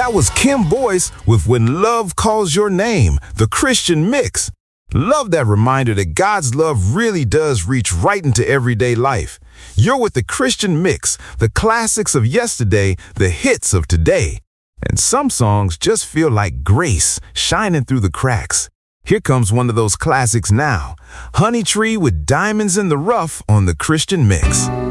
That was Kim Boyce with When Love Calls Your Name, the Christian mix. Love that reminder that God's love really does reach right into everyday life. You're with the Christian mix, the classics of yesterday, the hits of today. And some songs just feel like grace shining through the cracks. Here comes one of those classics now. Honey Tree with Diamonds in the Rough on the Christian mix.